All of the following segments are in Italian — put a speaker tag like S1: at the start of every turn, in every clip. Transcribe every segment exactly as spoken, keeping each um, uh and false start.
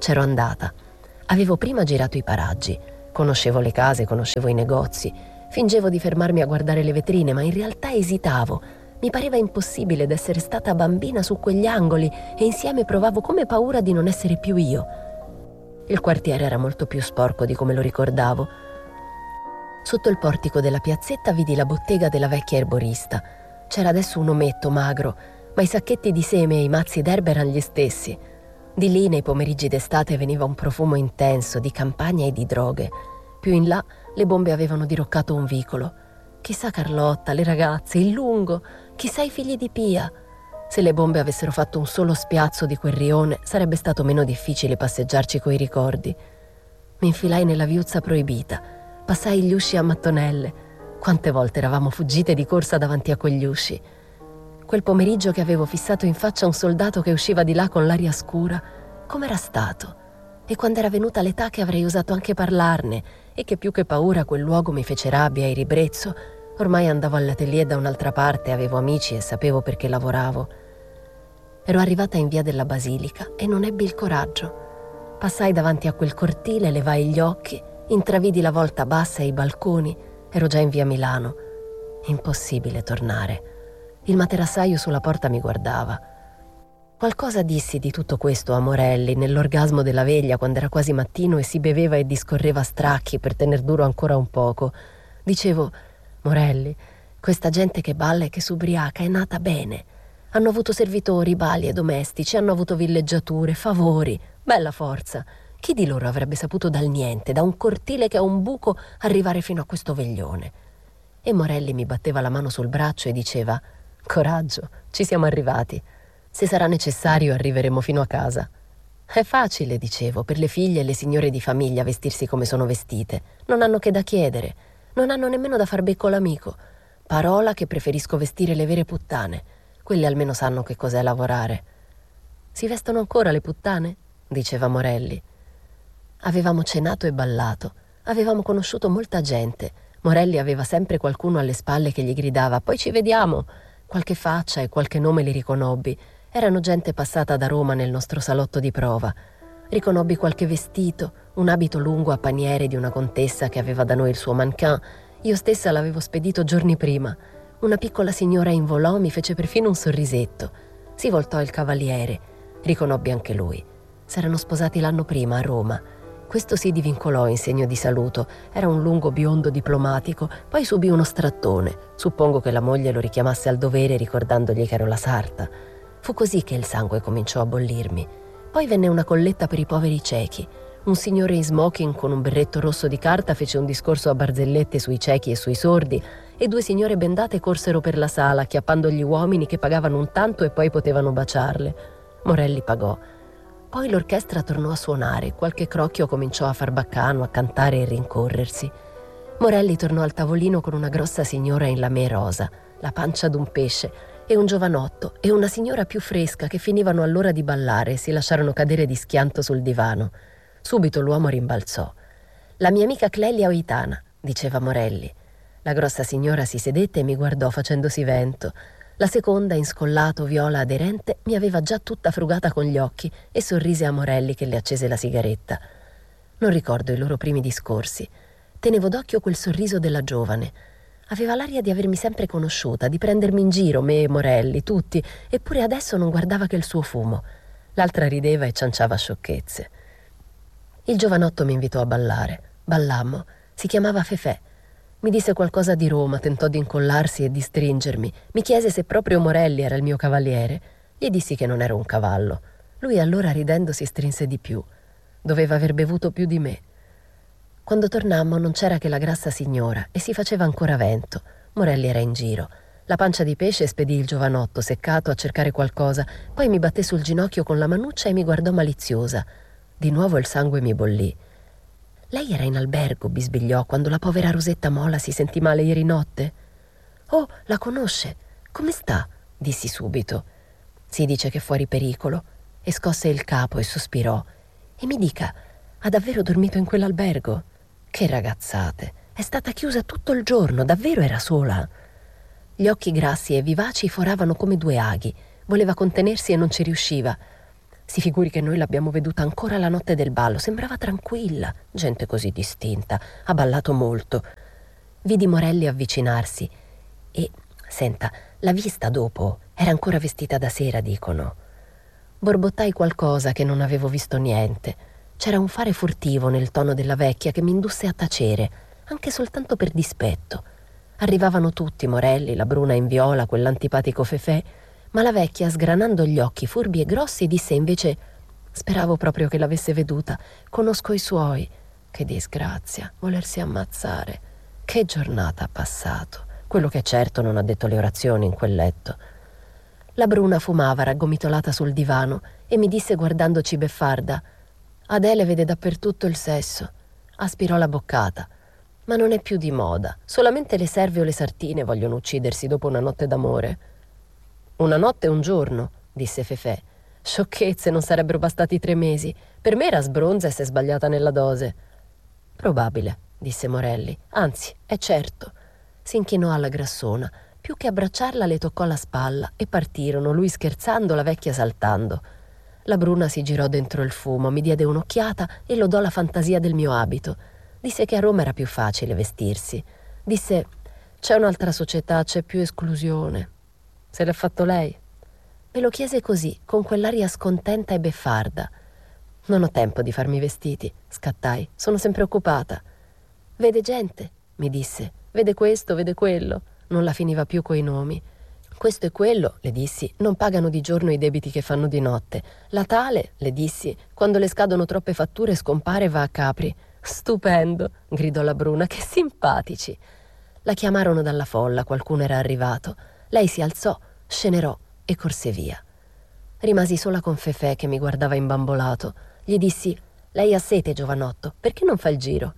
S1: C'ero andata. Avevo prima girato i paraggi. Conoscevo le case, conoscevo i negozi. Fingevo di fermarmi a guardare le vetrine, ma in realtà esitavo. Mi pareva impossibile d'essere stata bambina su quegli angoli e insieme provavo come paura di non essere più io. Il quartiere era molto più sporco di come lo ricordavo. Sotto il portico della piazzetta vidi la bottega della vecchia erborista. C'era adesso un ometto magro, ma i sacchetti di seme e i mazzi d'erba erano gli stessi. Di lì nei pomeriggi d'estate veniva un profumo intenso di campagna e di droghe. Più in là le bombe avevano diroccato un vicolo. Chissà Carlotta, le ragazze, il lungo, chissà i figli di Pia. Se le bombe avessero fatto un solo spiazzo di quel rione, sarebbe stato meno difficile passeggiarci coi ricordi. Mi infilai nella viuzza proibita, passai gli usci a mattonelle. Quante volte eravamo fuggite di corsa davanti a quegli usci. Quel pomeriggio che avevo fissato in faccia un soldato che usciva di là con l'aria scura, com'era stato? E quando era venuta l'età che avrei osato anche parlarne e che più che paura quel luogo mi fece rabbia e ribrezzo, ormai andavo all'atelier da un'altra parte, avevo amici e sapevo perché lavoravo. Ero arrivata in via della Basilica e non ebbi il coraggio. Passai davanti a quel cortile, levai gli occhi, intravidi la volta bassa e i balconi. Ero già in via Milano. Impossibile tornare. Il materassaio sulla porta mi guardava. Qualcosa dissi di tutto questo a Morelli nell'orgasmo della veglia quando era quasi mattino e si beveva e discorreva a stracchi per tener duro ancora un poco. Dicevo: Morelli, questa gente che balla e che s'ubriaca è nata bene. Hanno avuto servitori, bali e domestici, hanno avuto villeggiature, favori, bella forza. Chi di loro avrebbe saputo dal niente, da un cortile che ha un buco, arrivare fino a questo veglione? E Morelli mi batteva la mano sul braccio e diceva: coraggio, ci siamo arrivati. Se sarà necessario arriveremo fino a casa. È facile, dicevo, per le figlie e le signore di famiglia vestirsi come sono vestite. Non hanno che da chiedere. Non hanno nemmeno da far becco l'amico. Parola che preferisco vestire le vere puttane. Quelle almeno sanno che cos'è lavorare. Si vestono ancora le puttane? Diceva Morelli. Avevamo cenato e ballato. Avevamo conosciuto molta gente. Morelli aveva sempre qualcuno alle spalle che gli gridava: poi ci vediamo. Qualche faccia e qualche nome li riconobbi. Erano gente passata da Roma nel nostro salotto di prova. Riconobbi qualche vestito, un abito lungo a paniere di una contessa che aveva da noi il suo mannequin. Io stessa l'avevo spedito giorni prima. Una piccola signora in volò mi fece perfino un sorrisetto. Si voltò il cavaliere. Riconobbi anche lui. S'erano sposati l'anno prima a Roma. Questo si divincolò in segno di saluto. Era un lungo biondo diplomatico. Poi subì uno strattone. Suppongo che la moglie lo richiamasse al dovere ricordandogli che ero la sarta. Fu così che il sangue cominciò a bollirmi. Poi venne una colletta per i poveri ciechi. Un signore in smoking con un berretto rosso di carta fece un discorso a barzellette sui ciechi e sui sordi e due signore bendate corsero per la sala acchiappando gli uomini che pagavano un tanto e poi potevano baciarle. Morelli pagò. Poi l'orchestra tornò a suonare, qualche crocchio cominciò a far baccano, a cantare e rincorrersi. Morelli tornò al tavolino con una grossa signora in lamè rosa, la pancia d'un pesce, e un giovanotto e una signora più fresca che finivano allora di ballare e si lasciarono cadere di schianto sul divano. Subito l'uomo rimbalzò. «La mia amica Clelia Oitana», diceva Morelli. La grossa signora si sedette e mi guardò facendosi vento. La seconda, in scollato viola aderente, mi aveva già tutta frugata con gli occhi e sorrise a Morelli che le accese la sigaretta. Non ricordo i loro primi discorsi. Tenevo d'occhio quel sorriso della giovane. Aveva l'aria di avermi sempre conosciuta, di prendermi in giro, me e Morelli, tutti, eppure adesso non guardava che il suo fumo. L'altra rideva e cianciava sciocchezze. Il giovanotto mi invitò a ballare. Ballammo. Si chiamava Fefè. Mi disse qualcosa di Roma, tentò di incollarsi e di stringermi. Mi chiese se proprio Morelli era il mio cavaliere. Gli dissi che non ero un cavallo. Lui allora ridendo si strinse di più. Doveva aver bevuto più di me. Quando tornammo non c'era che la grassa signora e si faceva ancora vento. Morelli era in giro. La pancia di pesce spedì il giovanotto, seccato, a cercare qualcosa. Poi mi batté sul ginocchio con la manuccia e mi guardò maliziosa. Di nuovo il sangue mi bollì. «Lei era in albergo», bisbigliò, «quando la povera Rosetta Mola si sentì male ieri notte?» «Oh, la conosce? Come sta?» dissi subito. «Si dice che è fuori pericolo». E scosse il capo e sospirò. «E mi dica, ha davvero dormito in quell'albergo?» «Che ragazzate! È stata chiusa tutto il giorno, davvero era sola?» Gli occhi grassi e vivaci foravano come due aghi. Voleva contenersi e non ci riusciva. Si figuri che noi l'abbiamo veduta ancora la notte del ballo, sembrava tranquilla, gente così distinta, ha ballato molto. Vidi Morelli avvicinarsi e, senta, la vista dopo era ancora vestita da sera, dicono. Borbottai qualcosa che non avevo visto niente. C'era un fare furtivo nel tono della vecchia che mi indusse a tacere, anche soltanto per dispetto. Arrivavano tutti, Morelli, la bruna in viola, quell'antipatico Fefè, ma la vecchia, sgranando gli occhi furbi e grossi, disse invece: «Speravo proprio che l'avesse veduta. Conosco i suoi». Che disgrazia, volersi ammazzare. Che giornata ha passato. Quello che certo non ha detto le orazioni in quel letto. La bruna fumava raggomitolata sul divano e mi disse guardandoci beffarda: «Adele vede dappertutto il sesso». Aspirò la boccata. «Ma non è più di moda. Solamente le serve o le sartine vogliono uccidersi dopo una notte d'amore». «Una notte e un giorno», disse Fefè. «Sciocchezze, non sarebbero bastati tre mesi. Per me era sbronza e s'è sbagliata nella dose». «Probabile», disse Morelli. «Anzi, è certo». Si inchinò alla grassona. Più che abbracciarla le toccò la spalla e partirono, lui scherzando, la vecchia saltando. La bruna si girò dentro il fumo, mi diede un'occhiata e lodò la fantasia del mio abito. Disse che a Roma era più facile vestirsi. Disse: «C'è un'altra società, c'è più esclusione». «Se l'è fatto lei?» Me lo chiese così, con quell'aria scontenta e beffarda. «Non ho tempo di farmi vestiti», scattai. «Sono sempre occupata». «Vede gente?» mi disse. «Vede questo, vede quello». Non la finiva più coi nomi. «Questo e quello», le dissi, «non pagano di giorno i debiti che fanno di notte. La tale», le dissi, «quando le scadono troppe fatture scompare e va a Capri». «Stupendo», gridò la bruna, «che simpatici». La chiamarono dalla folla, qualcuno era arrivato. Lei si alzò, scenerò e corse via. Rimasi sola con Fefè che mi guardava imbambolato. Gli dissi: «Lei ha sete, giovanotto, perché non fa il giro?»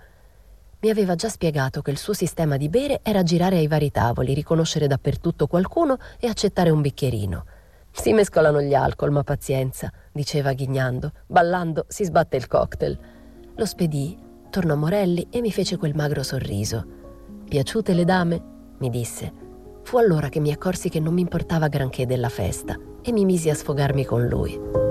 S1: Mi aveva già spiegato che il suo sistema di bere era girare ai vari tavoli, riconoscere dappertutto qualcuno e accettare un bicchierino. «Si mescolano gli alcol, ma pazienza», diceva ghignando. «Ballando si sbatte il cocktail». Lo spedii, tornò Morelli e mi fece quel magro sorriso. «Piaciute le dame?» mi disse. Fu allora che mi accorsi che non mi importava granché della festa e mi misi a sfogarmi con lui.